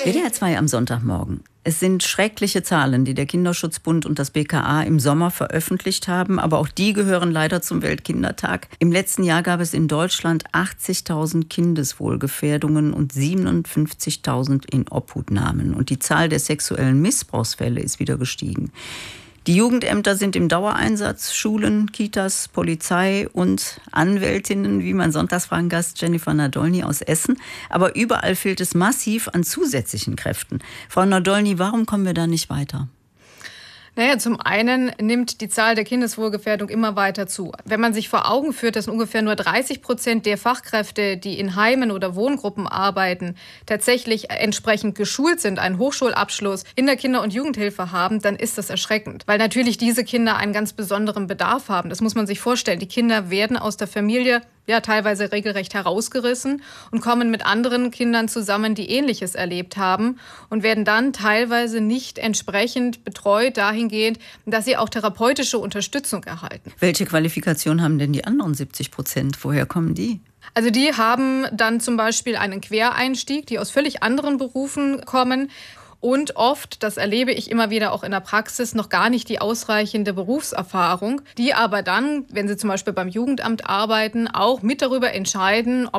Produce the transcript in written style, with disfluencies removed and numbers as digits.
WDR 2 am Sonntagmorgen. Es sind schreckliche Zahlen, die der Kinderschutzbund und das BKA im Sommer veröffentlicht haben. Aber auch die gehören leider zum Weltkindertag. Im letzten Jahr gab es in Deutschland 80.000 Kindeswohlgefährdungen und 57.000 Inobhutnahmen. Und die Zahl der sexuellen Missbrauchsfälle ist wieder gestiegen. Die Jugendämter sind im Dauereinsatz, Schulen, Kitas, Polizei und Anwältinnen, wie mein Sonntagsfragengast Jennifer Nadolny aus Essen. Aber überall fehlt es massiv an zusätzlichen Kräften. Frau Nadolny, warum kommen wir da nicht weiter? Naja, zum einen nimmt die Zahl der Kindeswohlgefährdung immer weiter zu. Wenn man sich vor Augen führt, dass ungefähr nur 30% der Fachkräfte, die in Heimen oder Wohngruppen arbeiten, tatsächlich entsprechend geschult sind, einen Hochschulabschluss in der Kinder- und Jugendhilfe haben, dann ist das erschreckend. Weil natürlich diese Kinder einen ganz besonderen Bedarf haben. Das muss man sich vorstellen. Die Kinder werden aus der Familie teilweise regelrecht herausgerissen und kommen mit anderen Kindern zusammen, die Ähnliches erlebt haben und werden dann teilweise nicht entsprechend betreut dahingehend, dass sie auch therapeutische Unterstützung erhalten. Welche Qualifikation haben denn die anderen 70%? Woher kommen die? Also die haben dann zum Beispiel einen Quereinstieg, die aus völlig anderen Berufen kommen. Und oft, das erlebe ich immer wieder auch in der Praxis, noch gar nicht die ausreichende Berufserfahrung, die aber dann, wenn sie zum Beispiel beim Jugendamt arbeiten, auch mit darüber entscheiden,